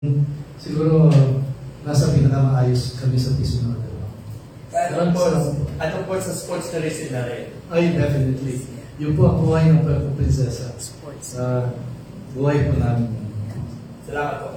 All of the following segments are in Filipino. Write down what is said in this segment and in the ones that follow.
Siguro, nasa pinakamaayos kami sa piso ng dalawa. At po sa sports na rin sila rin. Ay, definitely. Yun po ang buhay ng Puerto Princesa. Sports. Buhay po namin. Salamat po.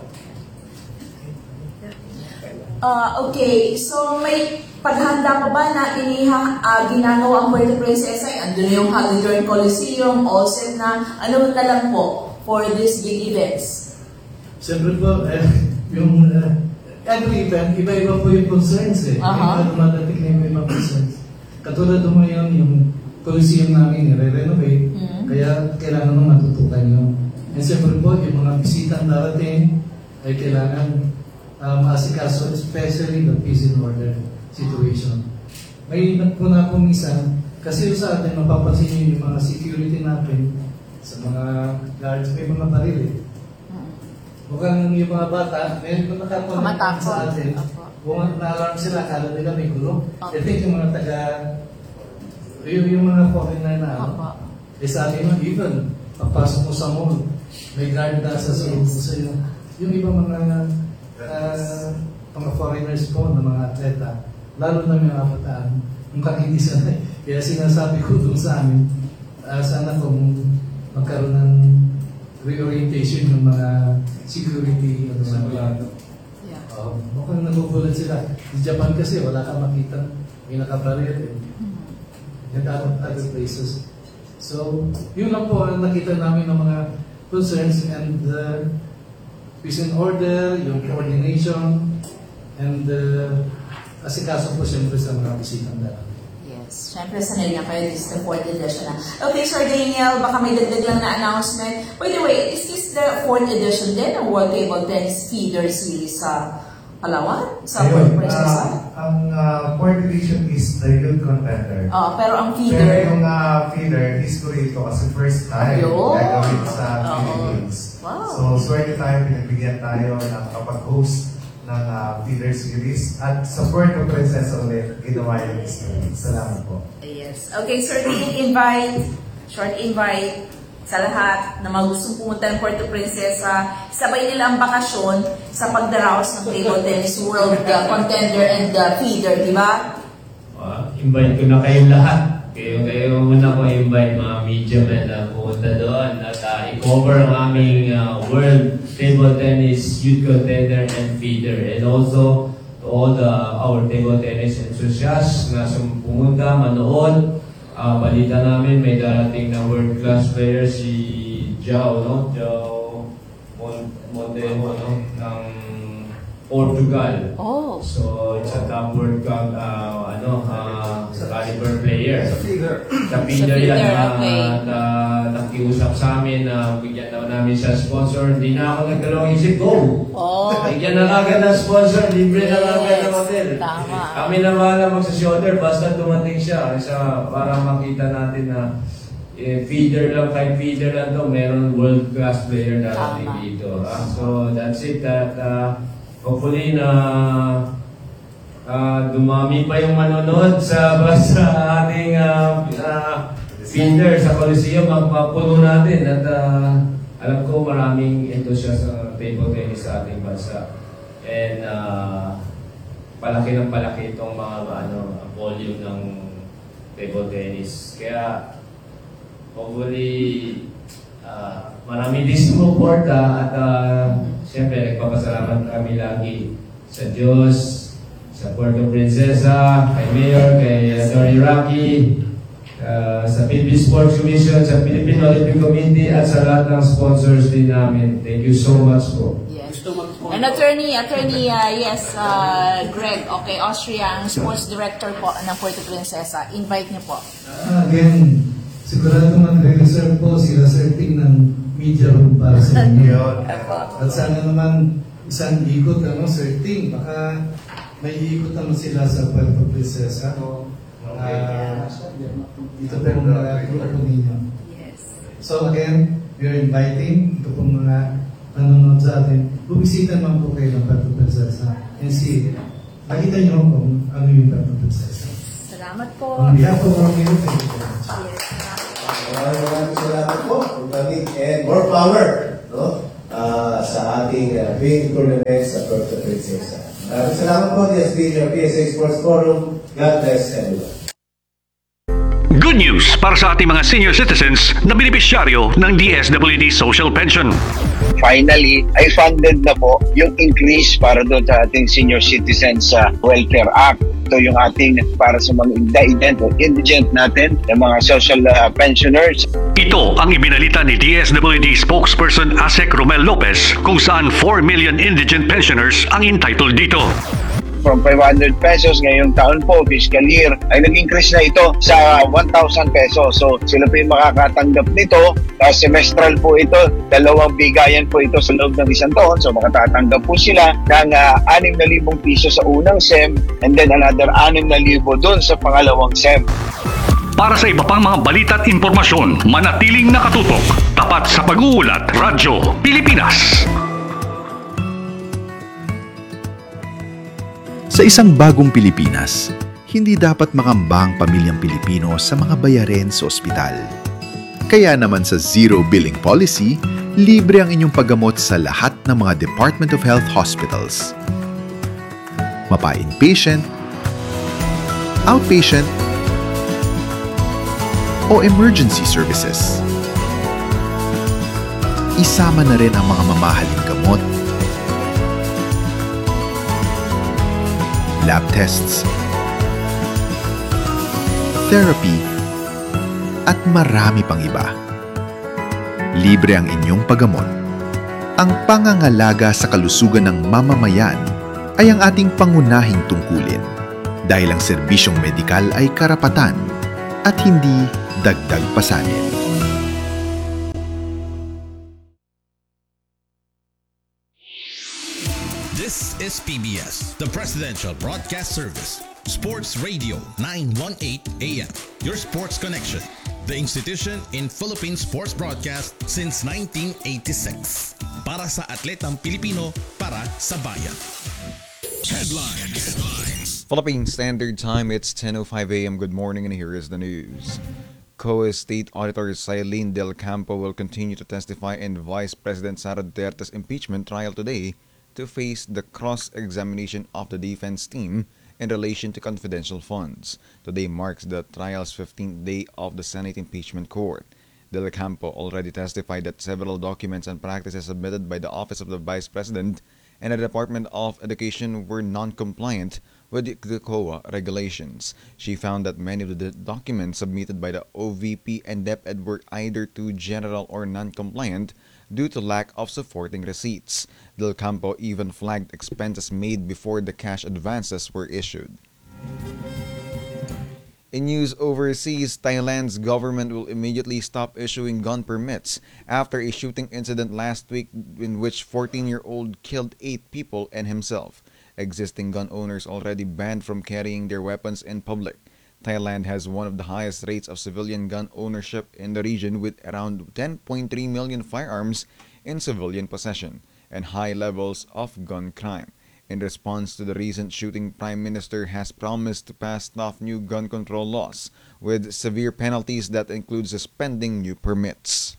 Okay, so may paghanda pa ba na ginagawa ang Puerto Princesa? Andun na yung Halidoran Coliseum, all set na. Ano na lang po for these big events? Siyempre po, yung every event, iba-iba po yung concerns eh. Dumadating na yung mga concerns. Katulad mo ngayon, yung Coliseum namin nire-renovate, kaya kailangan nung matutukan yun. And siyempre po, yung mga bisitang darating ay kailangan asikaso, especially the peace and order situation. May po na po minsan, kasi sa atin, mapapansin nyo yung mga security natin sa mga guards, may mga baril eh. Mukhang yung mga bata, meron ko nakakonect sa atin. Kung na-alarm sila, akala nila may gulo. I think yung mga yung mga foreigner na sabi mo, even, papasok mo sa mall, may guard na sa sulong mo sa'yo. Yung iba mga foreigners po, na mga atleta, lalo na mga kabataan, mukhang hindi sanay. Kaya sinasabi ko dun sa amin, sana kung magkaroon ng reorientation ng mga security mukhang nagugulat sila. Sa Japan kasi wala kang makita, may nakabaril and other places. So, yun lang po ang nakita namin ng mga concerns and peace and order, yung coordination, and asikaso po siyempre sa mga bisitang darating. Yes, syempre sanay na kayo, this is the 4th edition na. Okay, Sir Daniel, baka may dagdag lang na announcement. By the way, is this the 4th edition din ng World Table Tennis Feeder Series sa Palawan? Sa Puerto Princesa? Ang 4th edition is the youth contender. Pero ang feeder? Pero yung feeder, history ito kasi first time gagawin sa Philippines. Wow. So, swerte tayo, pinagbigyan tayo ng kapag-host ng feeder series at sa Puerto Princesa ulit ginawa yung history. Salamat po. Yes. Okay, Sir, short invite sa lahat na magustong pumunta ng Puerto Princesa. Sabay nila ang bakasyon sa pagdaraos ng Table Tennis World Contender and Feeder, di ba? Invite ko na kayong lahat. Kayo muna ko invite mga media men na pumunta doon at i-cover ang aming World Table Tennis Youth Contender and Feeder, and also to all our table tennis enthusiasts na pumunta, manood. Balita namin may darating na world class player si João Montejo ng Portugal. So it's a top world cup caliber player. Sa feeder yan nakiusap sa amin na bigyan daw namin sa sponsor. Hindi na ako nagdalawang isip, go! Bigyan na agad ng sponsor, libre na agad ng hotel. Kami na mahala magsa-shoulder basta dumating siya para makita natin na feeder lang, kahit feeder lang to, meron world class player darating dito. So that's it. Hopefully na dumami pa yung manonood sa ating feeder sa Coliseum, magpapuno natin at alam ko maraming enthusiast sa table tennis sa ating bansa, and palaki ng palaki itong mga volume ng table tennis, kaya hopefully marami din sumuporta at siyempre nagpapasalamat kami lagi sa Diyos, sa Puerto Princesa, kay Mayor, kay Atty. Rocky, sa Philippine Sports Commission, sa Philippine Olympic Committee, at sa lahat ng sponsors din namin. Thank you so much po. Yes. And attorney, Greg, okay, Austria, ang sports director po ng Puerto Princesa. Invite niyo po. Again, sigurado mag-reserve po sila Sir Ting ng media room para sa inyo. At sana naman isang ikot, Sir Ting, baka may ikot naman sila sa Puerto Princesa. Ito po mga grupo ninyo. So again, we're inviting ito po mga nanonood sa atin. Bumisita naman po kayo ng Puerto Princesa and see, makita nyo kung ano yung Puerto Princesa. Salamat po. On behalf of our community. Maraming salamat po. And more power sa sa ating big tournament sa Puerto Princesa. Maraming salamat po. This has been your PSA Sports Forum. God bless everyone. Good news para sa ating mga senior citizens na benepisyaryo ng DSWD Social Pension. Finally, ay funded na po yung increase para doon sa ating Senior Citizens Welfare Act. Ito yung ating para sa mga indigent natin, yung mga social pensioners. Ito ang ibinalita ni DSWD spokesperson Asek Romel Lopez kung saan 4 million indigent pensioners ang entitled dito. From 500 pesos ngayong taon po, fiscal year, ay nag-increase na ito sa 1,000 pesos. So sila po yung makakatanggap nito. Semestral po ito, 2 bigayan po ito sa loob ng isang taon. So makatatanggap po sila ng 6,000 piso sa unang SEM and then another 6,000 doon sa pangalawang SEM. Para sa iba pang mga balita at impormasyon, manatiling nakatutok. Tapat sa pag-uulat, Radyo Pilipinas. Sa isang bagong Pilipinas, hindi dapat makambang pamilyang Pilipino sa mga bayarin sa ospital. Kaya naman sa Zero Billing Policy, libre ang inyong paggamot sa lahat ng mga Department of Health hospitals. Mapa-inpatient, outpatient, o emergency services. Isama na rin ang mga mamahaling gamot, lab tests, therapy, at marami pang iba. Libre ang inyong paggamot. Ang pangangalaga sa kalusugan ng mamamayan ay ang ating pangunahing tungkulin dahil ang serbisyong medikal ay karapatan at hindi dagdag pasanin. This is PBS, the Presidential Broadcast Service. Sports Radio 918 AM. Your sports connection. The institution in Philippine sports broadcast since 1986. Para sa atletang Pilipino, para sa bayan. Headlines. Philippine Standard Time, it's 10:05 AM. Good morning, and here is the news. COA State Auditor Silene Del Campo will continue to testify in Vice President Sara Duterte's impeachment trial today to face the cross-examination of the defense team in relation to confidential funds. Today marks the trial's 15th day of the Senate Impeachment Court. Del Campo already testified that several documents and practices submitted by the Office of the Vice President and the Department of Education were non-compliant with the COA regulations. She found that many of the documents submitted by the OVP and DepEd were either too general or non-compliant due to lack of supporting receipts. Del Campo even flagged expenses made before the cash advances were issued. In news overseas, Thailand's government will immediately stop issuing gun permits after a shooting incident last week in which 14-year-old killed 8 people and himself. Existing gun owners already banned from carrying their weapons in public. Thailand has one of the highest rates of civilian gun ownership in the region, with around 10.3 million firearms in civilian possession and high levels of gun crime. In response to the recent shooting, Prime Minister has promised to pass tough new gun control laws with severe penalties that include suspending new permits.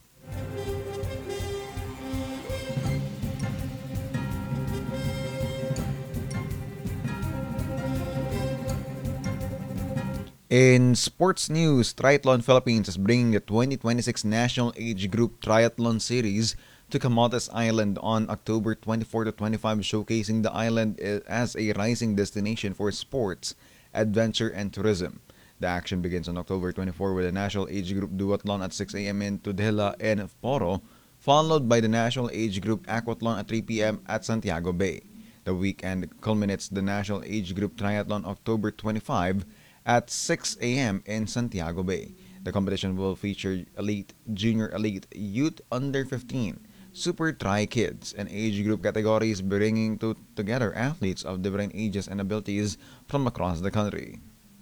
In sports news, Triathlon Philippines is bringing the 2026 National Age Group Triathlon Series to Camotes Island on October 24 to 25, showcasing the island as a rising destination for sports, adventure, and tourism. The action begins on October 24 with the National Age Group Duathlon at 6 a.m. in Tudela and Poro, followed by the National Age Group Aquathlon at 3 p.m. at Santiago Bay. The weekend culminates the National Age Group Triathlon October 25 at 6 a.m. in Santiago Bay. The competition will feature elite, junior elite, youth under 15, super tri kids, and age group categories, bringing together athletes of different ages and abilities from across the country.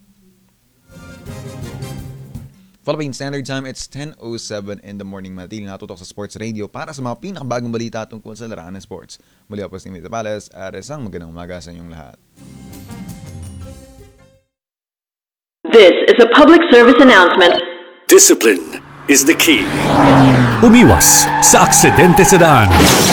Philippine Standard Time, it's 10:07 in the morning. Manatiling natutok sa Sports Radio para sa mga pinakabagong balita tungkol sa larangan ng sports. Muli ako si Mita Pales at isang magandang umaga sa inyong lahat. This is a public service announcement. Discipline, is the key. Umiwas sa aksidente sa daan.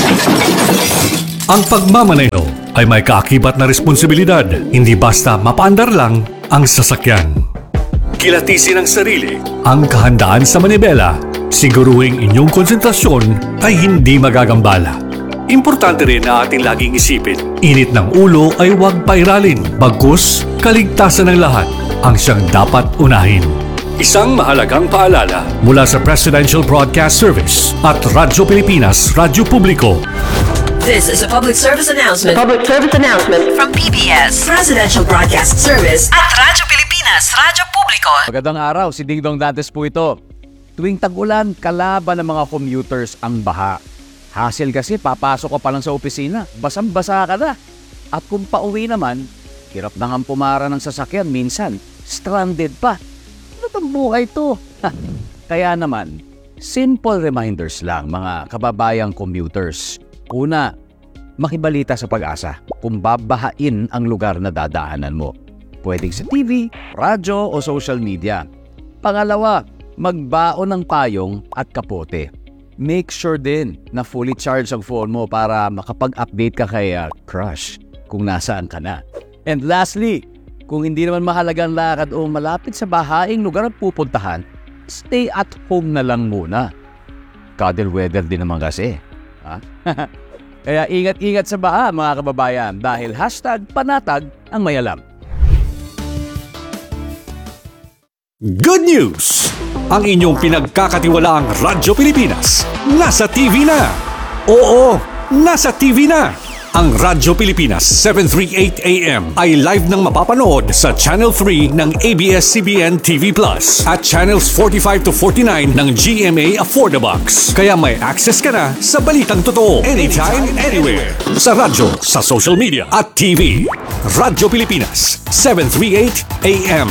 Ang pagmamaneho ay may kaakibat na responsibilidad, hindi basta mapaandar lang ang sasakyan. Kilatisin ang sarili, ang kahandaan sa manibela, siguruhing inyong konsentrasyon ay hindi magagambala. Importante rin na ating laging isipin, init ng ulo ay huwag pairalin, bagkus kaligtasan ng lahat ang siyang dapat unahin. Isang mahalagang paalala mula sa Presidential Broadcast Service at Radyo Pilipinas, Radyo Publiko. This is a public service announcement. From PBS, Presidential Broadcast Service at Radyo Pilipinas, Radyo Publiko. Magandang araw, si Ding Dong Dantes po ito. Tuwing tag-ulan, kalaban ng mga commuters ang baha. Hassle kasi, papasok ka pa lang sa opisina, basang-basa ka na. At kung pauwi naman, hirap na nga pumara ng sasakyan, minsan, stranded pa. Ano itong buhay to? Kaya naman, simple reminders lang mga kababayang commuters. Una, makibalita sa Pag-asa kung babahain ang lugar na dadaanan mo. Pwedeng sa TV, radyo o social media. Pangalawa, magbaon ng payong at kapote. Make sure din na fully charged ang phone mo para makapag-update ka kay crush kung nasaan ka na. And lastly, kung hindi naman mahalagang lakad o malapit sa bahaing lugar ang pupuntahan, stay at home na lang muna. Cuddle weather din naman kasi. Kaya ingat-ingat sa baha mga kababayan dahil #panatag ang may alam. Good news! Ang inyong pinagkakatiwalaang Radyo Pilipinas nasa TV na! Oo, nasa TV na! Ang Radyo Pilipinas 738 AM ay live nang mapapanood sa Channel 3 ng ABS-CBN TV Plus at Channels 45 to 49 ng GMA Affordabox. Kaya may access ka na sa balitang totoo anytime, anywhere. Sa radyo, sa social media at TV. Radyo Pilipinas 738 AM.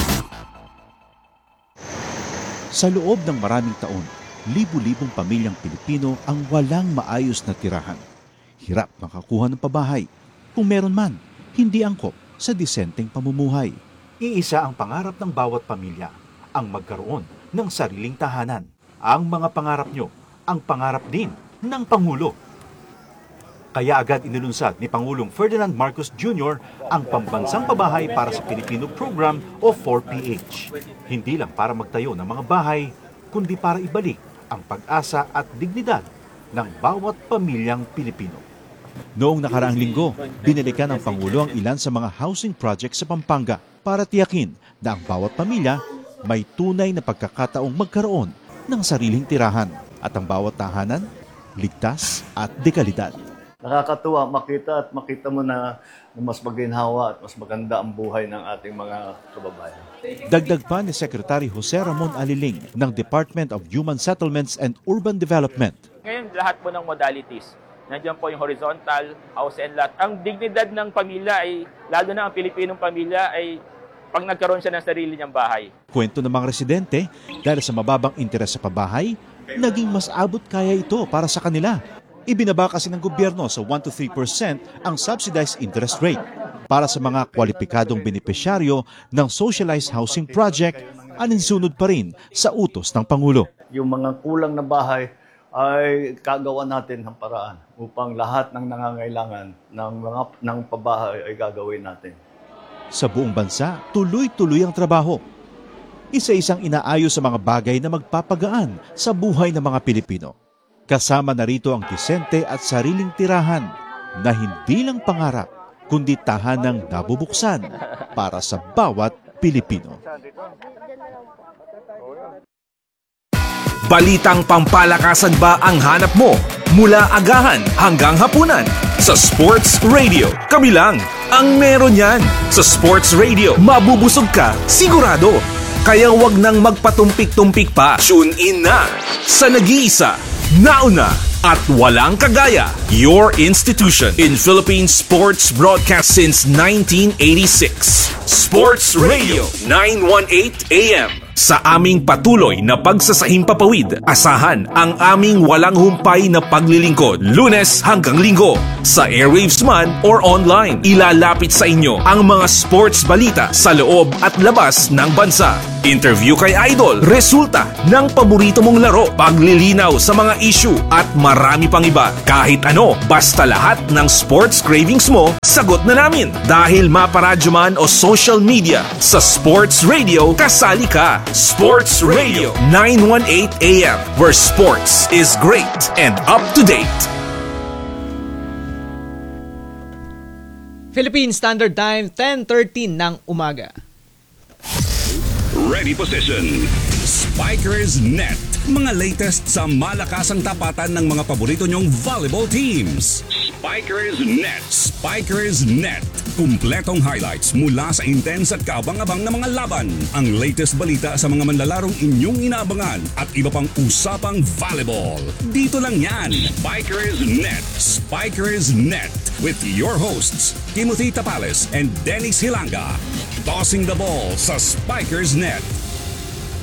Sa loob ng maraming taon, libu-libong pamilyang Pilipino ang walang maayos na tirahan. Hirap makakuha ng pabahay. Kung meron man, hindi angkop sa disenteng pamumuhay. Iisa ang pangarap ng bawat pamilya, ang magkaroon ng sariling tahanan. Ang mga pangarap nyo, ang pangarap din ng Pangulo. Kaya agad inilunsad ni Pangulong Ferdinand Marcos Jr. ang Pambansang Pabahay para sa Pilipino Program o 4PH. Hindi lang para magtayo ng mga bahay, kundi para ibalik ang pag-asa at dignidad ng bawat pamilyang Pilipino. Noong nakaraang linggo, binalikan ng Pangulo ang ilan sa mga housing projects sa Pampanga para tiyakin na ang bawat pamilya may tunay na pagkakataong magkaroon ng sariling tirahan at ang bawat tahanan ligtas at dekalidad. Nakakatuwa makita mo na mas maginhawa at mas maganda ang buhay ng ating mga kababayan. Dagdag pa ni Secretary Jose Ramon Aliling ng Department of Human Settlements and Urban Development. Ngayon, lahat po ng modalities. Nandiyan po yung horizontal, house and lot. Ang dignidad ng pamilya ay, lalo na ang Pilipinong pamilya, ay pag nagkaroon siya ng sarili niyang bahay. Kwento ng mga residente, dahil sa mababang interes sa pabahay, naging mas abot kaya ito para sa kanila. Ibinaba kasi ng gobyerno sa 1 to 3% ang subsidized interest rate. Para sa mga kwalipikadong benepisyaryo ng Socialized Housing Project, aninsunod pa rin sa utos ng Pangulo. Yung mga kulang na bahay ay kagawa natin ng paraan upang lahat ng nangangailangan ng pabahay ay gagawin natin. Sa buong bansa, tuloy-tuloy ang trabaho. Isa-isang inaayos sa mga bagay na magpapagaan sa buhay ng mga Pilipino. Kasama na rito ang disente at sariling tirahan na hindi lang pangarap, kundi tahanang nabubuksan para sa bawat Pilipino. Balitang pampalakasan ba ang hanap mo? Mula agahan hanggang hapunan. Sa Sports Radio, kami lang ang meron yan. Sa Sports Radio, mabubusog ka, sigurado. Kaya wag nang magpatumpik-tumpik pa. Tune in na sa nag-iisa, nauna at walang kagaya. Your institution in Philippine sports broadcast since 1986. Sports Radio 918 AM. Sa aming patuloy na pagsasahimpapawid, asahan ang aming walang humpay na paglilingkod Lunes hanggang Linggo. Sa airwaves man or online, ilalapit sa inyo ang mga sports balita sa loob at labas ng bansa. interview kay idol, resulta ng paborito mong laro, paglilinaw sa mga issue at marami pang iba. Kahit ano, basta lahat ng sports cravings mo, sagot na namin. Dahil maparadyo man o social media, sa Sports Radio, kasali ka. Sports Radio 918 AM, where sports is great and up to date. Philippine Standard Time, 10:13 ng umaga. Ready position. Spikers Net. Mga latest sa malakasang tapatan ng mga paborito nyong volleyball teams. Spikers Net. Spikers Net. Kumpletong highlights mula sa intense at kaabang-abang na mga laban. Ang latest balita sa mga manlalarong inyong inaabangan at iba pang usapang volleyball. Dito lang yan. Spikers Net. Spikers Net. With your hosts, Timothy Tapales and Dennis Hilanga. Tossing the ball sa Spikers Net.